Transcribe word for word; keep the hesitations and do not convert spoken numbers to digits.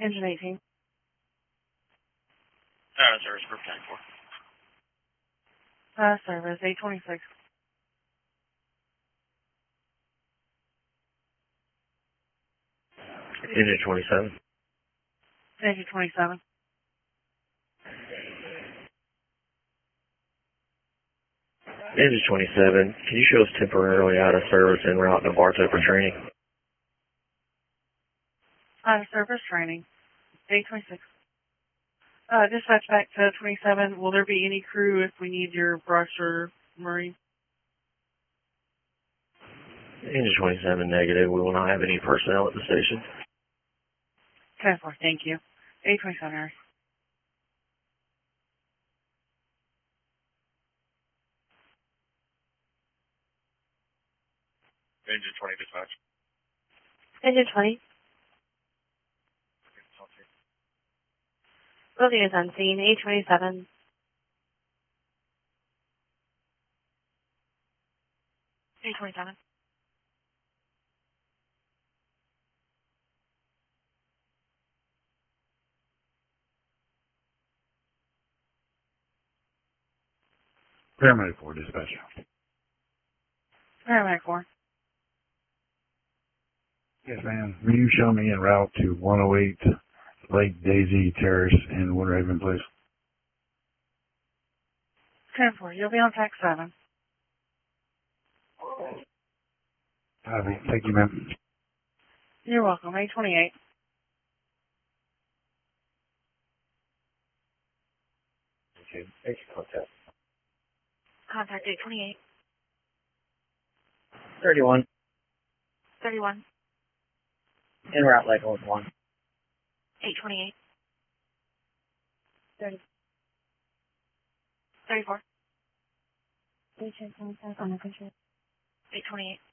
Engine eighteen. Uh, service group ten four. Uh, service eight twenty-six. Engine twenty-seven. Engine twenty-seven. Engine twenty-seven, can you show us temporarily out of service en route to Bartow for training? Out of service training. eight twenty-six. Uh, dispatch back to twenty-seven. Will there be any crew if we need your brush or marine? Engine twenty-seven, negative. We will not have any personnel at the station. ten four, thank you. eight twenty-seven, Harry. Engine twenty dispatch. Engine twenty. Building is unseen. eight twenty-seven. eight twenty-seven. Paramedic four, dispatch. Paramedic four. Yes, ma'am. Will you show me en route to one oh eight Lake Daisy Terrace in Woodhaven, please? ten four, you'll be on tax seven. Copy. Thank you, ma'am. You're welcome. eight twenty-eight. Okay, thank you, contact. Contact eight twenty-eight. thirty-one. thirty-one. En route Leghorn one. eight twenty-eight. thirty. thirty-four. eight twenty-eight.